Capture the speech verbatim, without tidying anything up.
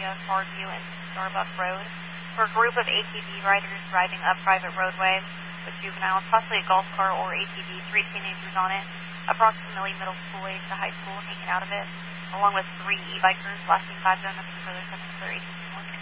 area of Hardview and Starbuck Road for a group of A T V riders driving up private roadways with juveniles, possibly a golf cart or A T V, three teenagers on it, approximately middle school age to high school, hanging out of it, along with three e-bikers, last seen five of them, and further seven for eighteen more.